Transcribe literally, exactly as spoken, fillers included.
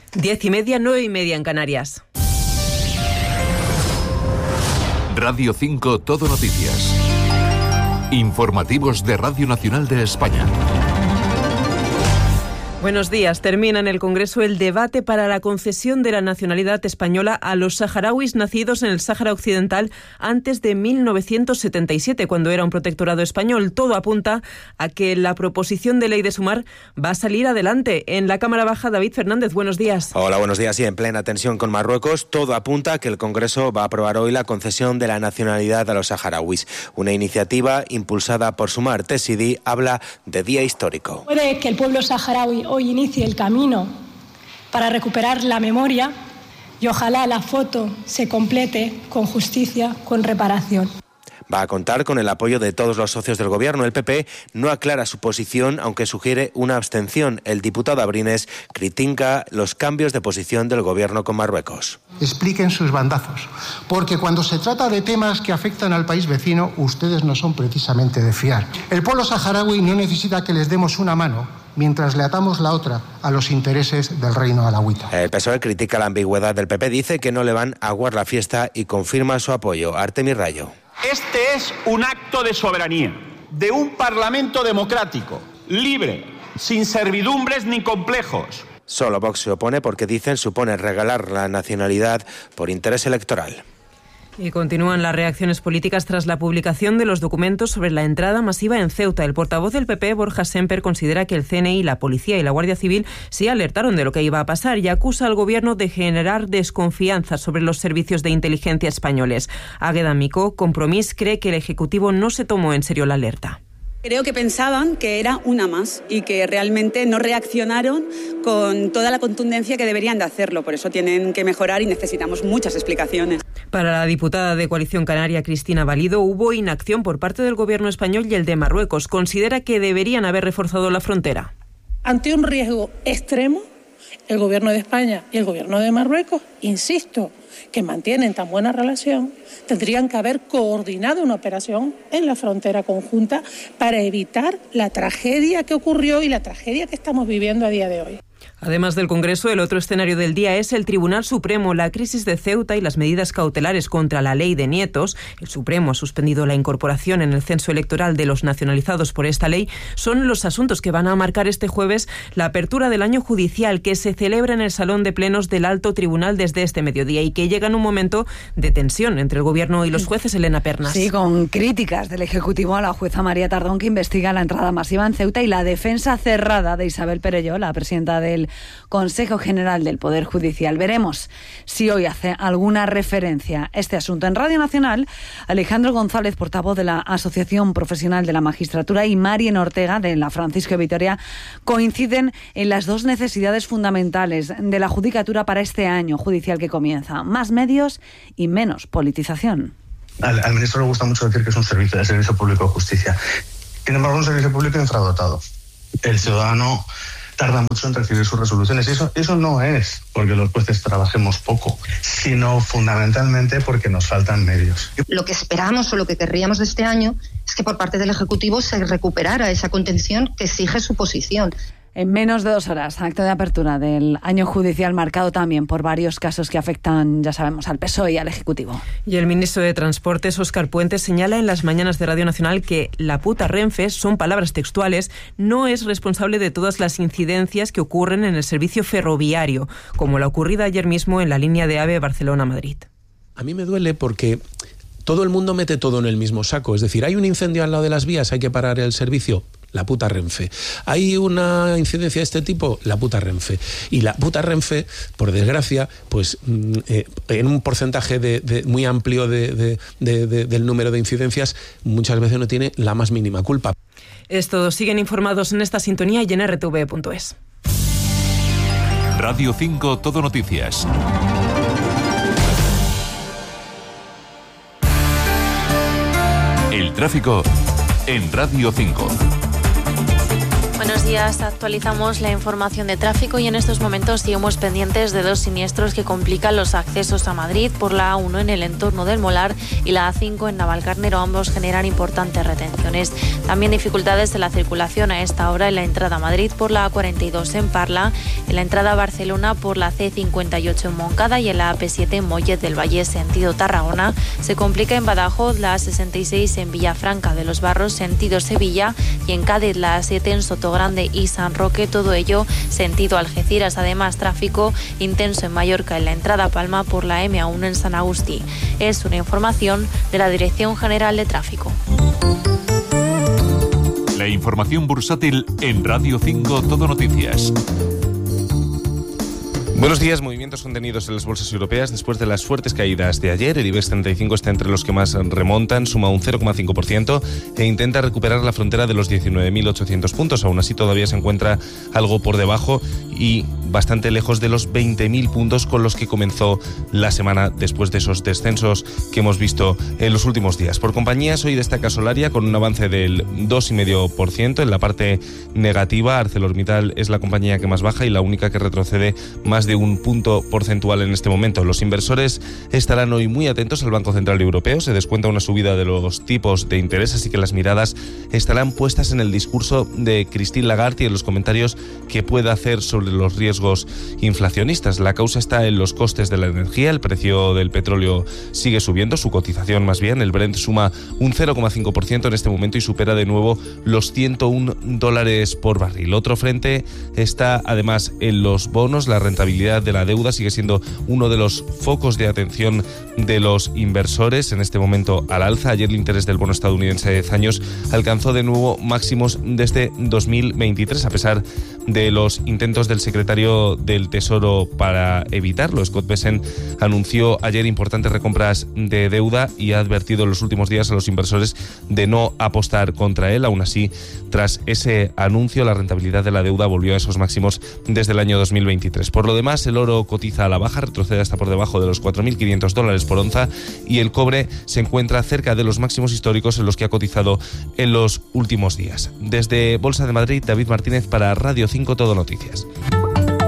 Diez y media, nueve y media en Canarias. Radio cinco Todo Noticias. Informativos de Radio Nacional de España. Buenos días. Termina en el Congreso el debate para la concesión de la nacionalidad española a los saharauis nacidos en el Sáhara Occidental antes de mil novecientos setenta y siete, cuando era un protectorado español. Todo apunta a que la proposición de ley de Sumar va a salir adelante. En la Cámara Baja, David Fernández, buenos días. Hola, buenos días. Y en plena tensión con Marruecos, todo apunta a que el Congreso va a aprobar hoy la concesión de la nacionalidad a los saharauis. Una iniciativa impulsada por Sumar. Tessidi habla de día histórico. Puede que el pueblo saharaui hoy inicie el camino para recuperar la memoria y ojalá la foto se complete con justicia, con reparación. Va a contar con el apoyo de todos los socios del Gobierno. El P P no aclara su posición, aunque sugiere una abstención. El diputado Abrines critica los cambios de posición del Gobierno con Marruecos. Expliquen sus bandazos, porque cuando se trata de temas que afectan al país vecino, ustedes no son precisamente de fiar. El pueblo saharaui no necesita que les demos una mano, mientras le atamos la otra a los intereses del reino alauita. El P S O E critica la ambigüedad del P P, dice que no le van a aguar la fiesta y confirma su apoyo. Artemio Rayo. Este es un acto de soberanía, de un parlamento democrático, libre, sin servidumbres ni complejos. Solo Vox se opone porque dicen supone regalar la nacionalidad por interés electoral. Y continúan las reacciones políticas tras la publicación de los documentos sobre la entrada masiva en Ceuta. El portavoz del P P, Borja Semper, considera que el C N I, la Policía y la Guardia Civil sí alertaron de lo que iba a pasar y acusa al Gobierno de generar desconfianza sobre los servicios de inteligencia españoles. Águeda Micó, Compromís, cree que el Ejecutivo no se tomó en serio la alerta. Creo que pensaban que era una más y que realmente no reaccionaron con toda la contundencia que deberían de hacerlo. Por eso tienen que mejorar y necesitamos muchas explicaciones. Para la diputada de Coalición Canaria, Cristina Valido, hubo inacción por parte del Gobierno español y el de Marruecos. Considera que deberían haber reforzado la frontera. Ante un riesgo extremo, el Gobierno de España y el Gobierno de Marruecos, insisto, que mantienen tan buena relación, tendrían que haber coordinado una operación en la frontera conjunta para evitar la tragedia que ocurrió y la tragedia que estamos viviendo a día de hoy. Además del Congreso, el otro escenario del día es el Tribunal Supremo. La crisis de Ceuta y las medidas cautelares contra la ley de nietos, el Supremo ha suspendido la incorporación en el censo electoral de los nacionalizados por esta ley, son los asuntos que van a marcar este jueves la apertura del año judicial que se celebra en el Salón de Plenos del Alto Tribunal desde este mediodía y que llega en un momento de tensión entre el Gobierno y los jueces. Elena Pernas. Sí, con críticas del Ejecutivo a la jueza María Tardón, que investiga la entrada masiva en Ceuta, y la defensa cerrada de Isabel Perelló, la presidenta del Consejo General del Poder Judicial. Veremos si hoy hace alguna referencia a este asunto. En Radio Nacional, Alejandro González, portavoz de la Asociación Profesional de la Magistratura, y Marien Ortega, de la Francisco de Vitoria, coinciden en las dos necesidades fundamentales de la judicatura para este año judicial que comienza: más medios y menos politización. Al, al ministro le gusta mucho decir que es un servicio de servicio público de justicia. Sin embargo, un servicio público infradotado. El ciudadano tarda mucho en recibir sus resoluciones. Y eso, eso no es porque los jueces trabajemos poco, sino fundamentalmente porque nos faltan medios. Lo que esperamos o lo que querríamos de este año es que por parte del Ejecutivo se recuperara esa contención que exige su posición. En menos de dos horas, acto de apertura del año judicial marcado también por varios casos que afectan, ya sabemos, al P S O E y al Ejecutivo. Y el ministro de Transportes, Óscar Puente, señala en las mañanas de Radio Nacional que la puta Renfe, son palabras textuales, no es responsable de todas las incidencias que ocurren en el servicio ferroviario, como la ocurrida ayer mismo en la línea de AVE Barcelona-Madrid. A mí me duele porque todo el mundo mete todo en el mismo saco. Es decir, hay un incendio al lado de las vías, hay que parar el servicio. La puta Renfe. Hay una incidencia de este tipo, la puta Renfe. Y la puta Renfe, por desgracia, pues eh, en un porcentaje de, de, muy amplio de, de, de, de, del número de incidencias, muchas veces no tiene la más mínima culpa. Es todo. Siguen informados en esta sintonía y en r t v punto es. Radio cinco Todo Noticias. El tráfico en Radio cinco. Buenos días, actualizamos la información de tráfico y en estos momentos seguimos pendientes de dos siniestros que complican los accesos a Madrid por la A uno en el entorno del Molar y la A cinco en Navalcarnero. Ambos generan importantes retenciones. También dificultades en la circulación a esta hora en la entrada a Madrid por la A cuarenta y dos en Parla, en la entrada a Barcelona por la C cincuenta y ocho en Moncada y en la A P siete en Mollet del Valle sentido Tarragona. Se complica en Badajoz la A sesenta y seis en Villafranca de los Barros sentido Sevilla y en Cádiz la A siete en Soto Grande y San Roque, todo ello sentido Algeciras. Además, tráfico intenso en Mallorca en la entrada a Palma por la M A uno en San Agustí. Es una información de la Dirección General de Tráfico. La información bursátil en Radio cinco Todo Noticias. Buenos días. Movimientos contenidos en las bolsas europeas después de las fuertes caídas de ayer. El IBEX treinta y cinco está entre los que más remontan, suma un cero coma cinco por ciento e intenta recuperar la frontera de los diecinueve mil ochocientos puntos. Aún así todavía se encuentra algo por debajo y bastante lejos de los veinte mil puntos con los que comenzó la semana después de esos descensos que hemos visto en los últimos días. Por compañías, hoy destaca Solaria con un avance del dos coma cinco por ciento. En la parte negativa, ArcelorMittal es la compañía que más baja y la única que retrocede más de un punto porcentual en este momento. Los inversores estarán hoy muy atentos al Banco Central Europeo. Se descuenta una subida de los tipos de interés, así que las miradas estarán puestas en el discurso de Christine Lagarde y en los comentarios que pueda hacer sobre los riesgos inflacionistas. La causa está en los costes de la energía. El precio del petróleo sigue subiendo, su cotización más bien. El Brent suma un cero coma cinco por ciento en este momento y supera de nuevo los ciento uno dólares por barril. Otro frente está además en los bonos. La rentabilidad de la deuda sigue siendo uno de los focos de atención de los inversores. En este momento al alza. Ayer el interés del bono estadounidense de diez años alcanzó de nuevo máximos desde dos mil veintitrés, a pesar de los intentos del secretario del Tesoro para evitarlo. Scott Bessent anunció ayer importantes recompras de deuda y ha advertido en los últimos días a los inversores de no apostar contra él. Aún así, tras ese anuncio, la rentabilidad de la deuda volvió a esos máximos desde el año dos mil veintitrés. Por lo demás, el oro cotiza a la baja, retrocede hasta por debajo de los cuatro mil quinientos dólares por onza y el cobre se encuentra cerca de los máximos históricos en los que ha cotizado en los últimos días. Desde Bolsa de Madrid, David Martínez para Radio cinco Todo Noticias.